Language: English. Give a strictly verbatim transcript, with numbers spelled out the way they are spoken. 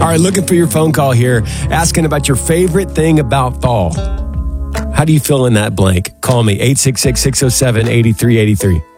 All right, looking for your phone call here, asking about your favorite thing about fall. How do you fill in that blank? Call me, eight six six, six oh seven, eight three eight three.